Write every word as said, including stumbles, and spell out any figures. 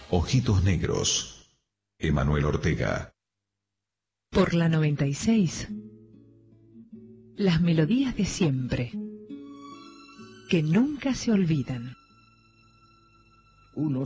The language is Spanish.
Ojitos Negros. Emanuel Ortega. Por la noventa y seis. Las melodías de siempre, que nunca se olvidan. Uno